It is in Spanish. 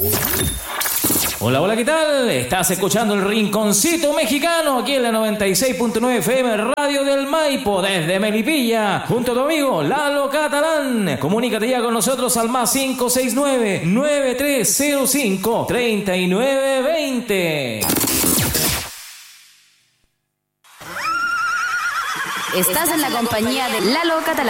Hola, hola, ¿qué tal? Estás escuchando el Rinconcito Mexicano aquí en la 96.9 FM Radio del Maipo desde Melipilla, junto a tu amigo Lalo Catalán. Comunícate ya con nosotros al más 569-9305-3920. Estás en la compañía de Lalo Catalán.